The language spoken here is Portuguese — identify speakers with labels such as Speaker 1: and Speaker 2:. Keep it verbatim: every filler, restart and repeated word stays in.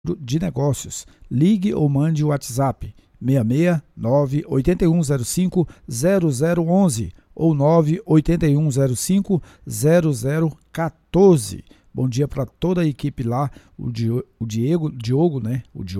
Speaker 1: de Negócios. Ligue ou mande o WhatsApp seis seis nove oito um zero cinco zero zero um um ou nove oito um zero cinco zero zero um quatro. Bom dia para toda a equipe lá, o Diego, o Diogo, né? O Diogo